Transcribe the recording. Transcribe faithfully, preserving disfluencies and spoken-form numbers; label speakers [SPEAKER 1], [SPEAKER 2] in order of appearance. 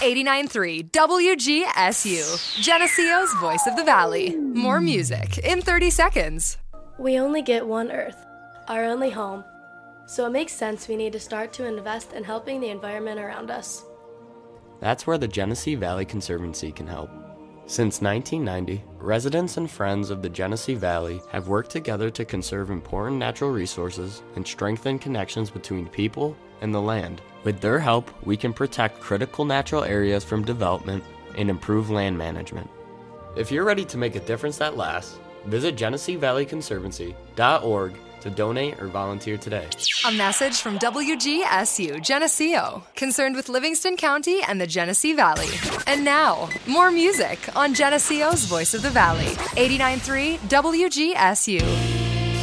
[SPEAKER 1] eighty-nine point three W G S U, Geneseo's Voice of the Valley. More music in thirty seconds.
[SPEAKER 2] We only get one Earth, our only home. So it makes sense we need to start to invest in helping the environment around us.
[SPEAKER 3] That's where the Genesee Valley Conservancy can help. Since nineteen ninety, residents and friends of the Genesee Valley have worked together to conserve important natural resources and strengthen connections between people and the land. With their help, we can protect critical natural areas from development and improve land management. If you're ready to make a difference that lasts, visit Genesee Valley Conservancy dot org to donate or volunteer today.
[SPEAKER 1] A message from W G S U Geneseo, concerned with Livingston County and the Genesee Valley. And now, more music on Geneseo's Voice of the Valley, eighty-nine point three W G S U.